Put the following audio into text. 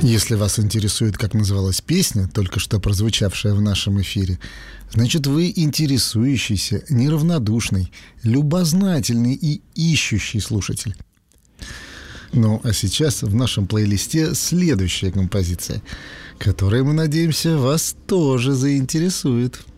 Если вас интересует, как называлась песня, только что прозвучавшая в нашем эфире, значит, вы интересующийся, неравнодушный, любознательный и ищущий слушатель. Ну, а сейчас в нашем плейлисте следующая композиция, которая, мы надеемся, вас тоже заинтересует.